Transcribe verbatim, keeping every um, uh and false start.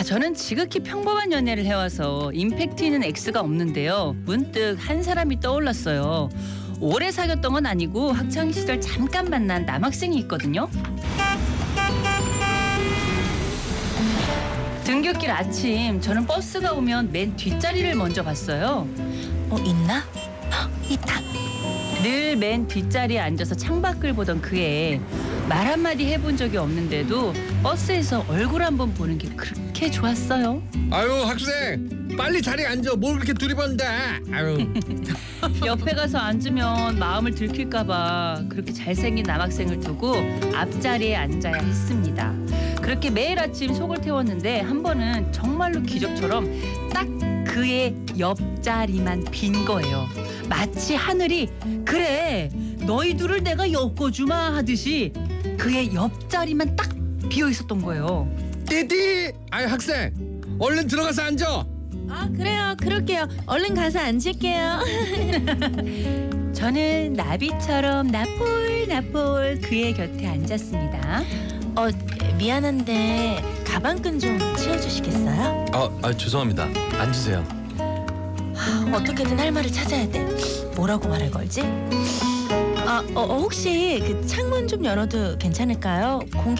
저는 지극히 평범한 연애를 해와서 임팩트 있는 X가 없는데요. 문득 한 사람이 떠올랐어요. 오래 사귀었던 건 아니고 학창시절 잠깐 만난 남학생이 있거든요. 등굣길 아침, 저는 버스가 오면 맨 뒷자리를 먼저 봤어요. 어, 있나? 헉, 있다. 늘 맨 뒷자리에 앉아서 창밖을 보던 그애, 말 한마디 해본 적이 없는데도 버스에서 얼굴 한번 보는 게 그렇게 좋았어요. 아유, 학생 빨리 자리에 앉아. 뭘 그렇게 두리번데. 아유. 옆에 가서 앉으면 마음을 들킬까 봐 그렇게 잘생긴 남학생을 두고 앞자리에 앉아야 했습니다. 그렇게 매일 아침 속을 태웠는데 한 번은 정말로 기적처럼 딱 그의 옆자리만 빈 거예요. 마치 하늘이 그래 너희 둘을 내가 엮어주마 하듯이 그의 옆자리만 딱 비어 있었던 거예요. 띠띠. 아유, 학생 얼른 들어가서 앉아. 아, 그래요. 그럴게요. 얼른 가서 앉을게요. 저는 나비처럼 나폴나폴 그의 곁에 앉았습니다. 어, 미안한데 가방끈 좀 치워주시겠어요? 아, 아 죄송합니다. 앉으세요. 하, 어떻게든 할 말을 찾아야 돼. 뭐라고 말을 걸지? 아, 어, 어, 혹시 그 창문 좀 열어도 괜찮을까요? 공기